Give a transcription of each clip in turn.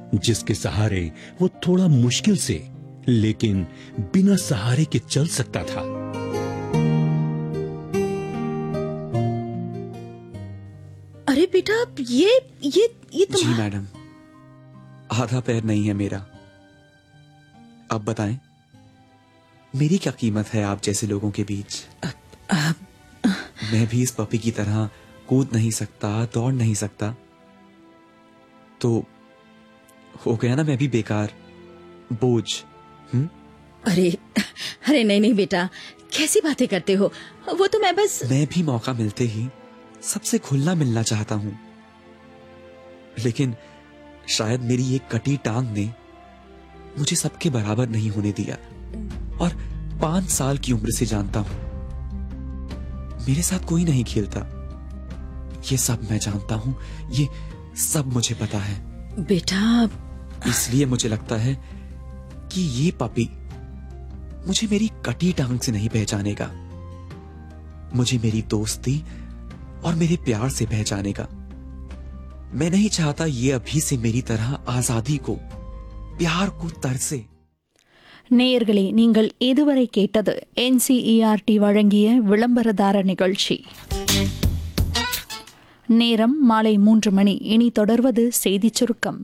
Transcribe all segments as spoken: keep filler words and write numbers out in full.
जिसके सहारे वो थोड़ा मुश्किल से लेकिन बिना सहारे के चल सकता था। अरे बेटा, ये ये ये तुम... जी मैडम, आधा पैर नहीं है मेरा। अब बताएं, मेरी क्या कीमत है आप जैसे लोगों के बीच? आ, आ, मैं भी इस पपी की तरह कूद नहीं सकता, दौड़ नहीं सकता, तो हो गया ना मैं भी बेकार, बोझ। हुँ? अरे अरे नहीं नहीं बेटा, कैसी बातें करते हो? वो तो मैं बस मैं भी मौका मिलते ही सबसे खुलना मिलना चाहता हूं, लेकिन शायद मेरी ये कटी टांग ने मुझे सबके बराबर नहीं होने दिया। और पांच साल की उम्र से जानता हूं मेरे साथ कोई नहीं खेलता। ये सब मैं जानता हूं, ये सब मुझे पता है बेटा। इसलिए मुझे लगता है कि ये पपी मुझे मेरी कटी टांग से नहीं पहचानेगा, मुझे मेरी दोस्ती और मेरे प्यार से पहचानेगा। मैं नहीं चाहता ये अभी से मेरी तरह आजादी को, प्यार को तरसे। நேயர்களே, நீங்கள் இதுவரை கேட்டது என்சிஇஆர்டி வழங்கிய விளம்பரதார நிகழ்ச்சி. நேரம் மாலை மூன்று மணி. இனி தொடர்வது செய்திச் சுருக்கம்.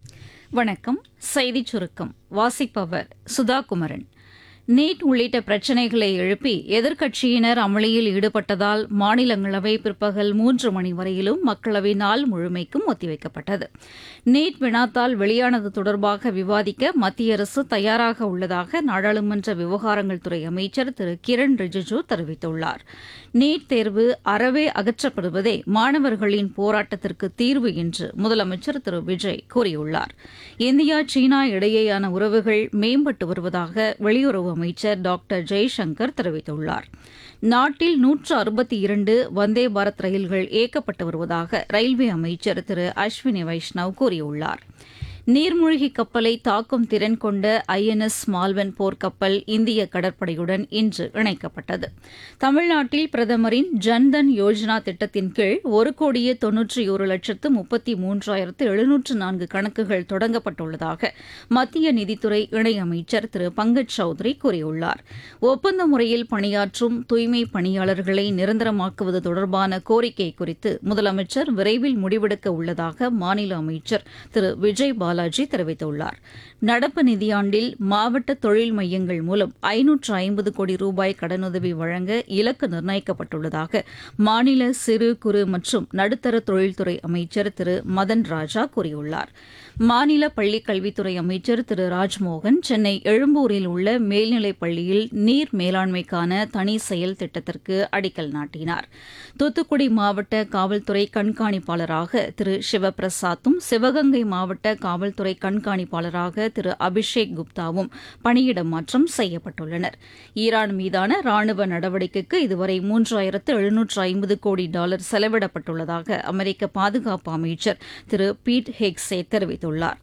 வணக்கம். செய்திச் சுருக்கம் வாசிப்பவர் சுதா குமரன். நீட் உள்ளிட்ட பிரச்சினைகளை எழுப்பி எதிர்க்கட்சியினர் அமளியில் ஈடுபட்டதால் மாநிலங்களவை பிற்பகல் மூன்று மணி வரையிலும் மக்களவை நாள் முழுமைக்கும் ஒத்திவைக்கப்பட்டது. நீட் வினாத்தால் வெளியானது தொடர்பாக விவாதிக்க மத்திய அரசு தயாராக உள்ளதாக நாடாளுமன்ற விவகாரங்கள் துறை அமைச்சர் திரு கிரண் ரிஜிஜூ தெரிவித்துள்ளார். நீட் தேர்வு அறவே அகற்றப்படுவதே மாணவர்களின் போராட்டத்திற்கு தீர்வு என்று முதலமைச்சர் திரு விஜய் கூறியுள்ளார். இந்தியா சீனா இடையேயான உறவுகள் மேம்பட்டு வருவதாக வெளியுறவு அமைச்சர் டாக்டர் ஜெய்சங்கர் தெரிவித்துள்ளார். நாட்டில் நூற்று அறுபத்தி இரண்டு வந்தே பாரத் ரயில்கள் இயக்கப்பட்டு வருவதாக ரயில்வே அமைச்சர் திரு அஸ்வினி வைஷ்ணவ் கூறியுள்ளார். நீர்மூழ்கி கப்பலை தாக்கும் திறன் கொண்ட ஐஎன்எஸ் மால்வன் போர்க்கப்பல் இந்திய கடற்படையுடன் இன்று இணைக்கப்பட்டது. தமிழ்நாட்டில் பிரதமரின் ஜன்தன் யோஜனா திட்டத்தின் கீழ் ஒரு கோடியே தொன்னூற்றி ஒரு லட்சத்து முப்பத்தி மூன்றாயிரத்து எழுநூற்று நான்கு கணக்குகள் தொடங்கப்பட்டுள்ளதாக மத்திய நிதித்துறை இணையமைச்சர் திரு பங்கஜ் சௌத்ரி கூறியுள்ளார். ஒப்பந்த முறையில் பணியாற்றும் தூய்மை பணியாளர்களை நிரந்தரமாக்குவது தொடர்பான கோரிக்கை குறித்து முதலமைச்சர் விரைவில் முடிவெடுக்க உள்ளதாக மாநில அமைச்சர் திரு விஜய் பாலாஜி தெரிவித்துள்ளார். நடப்பு நிதியாண்டில் மாவட்ட தொழில் மையங்கள் மூலம் ஐநூற்று ஐம்பது கோடி ரூபாய் கடனுதவி வழங்க இலக்கு நிர்ணயிக்கப்பட்டுள்ளதாக மாநில சிறு குறு மற்றும் நடுத்தர தொழில்துறை அமைச்சர் திரு மதன் ராஜா கூறியுள்ளார். மாநில பள்ளிக் கல்வித்துறை அமைச்சர் திரு ராஜ்மோகன் சென்னை எழும்பூரில் உள்ள மேல்நிலைப் பள்ளியில் நீர் மேலாண்மைக்கான தனி செயல் திட்டத்திற்கு அடிக்கல் நாட்டினார். தூத்துக்குடி மாவட்ட காவல்துறை கண்காணிப்பாளராக திரு சிவபிரசாத்தும், சிவகங்கை மாவட்ட காவல்துறை கண்காணிப்பாளராக திரு அபிஷேக் குப்தாவும் பணியிட மாற்றம் செய்யப்பட்டுள்ளனர். ஈரான் மீதான ராணுவ நடவடிக்கைக்கு இதுவரை மூன்றாயிரத்து எழுநூற்று ஐம்பது கோடி டாலர் செலவிடப்பட்டுள்ளதாக அமெரிக்க பாதுகாப்பு அமைச்சர் திரு பீட் ஹெக்ஸே தெரிவித்துள்ளார்.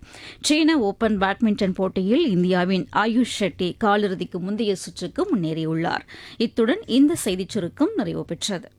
சீன ஓபன் பேட்மிண்டன் போட்டியில் இந்தியாவின் ஆயுஷ் ஷெட்டி காலிறுதிக்கு முந்தைய சுற்றுக்கு முன்னேறியுள்ளார். இத்துடன் இந்த செய்திச் சுருக்கம் நிறைவு பெற்றது.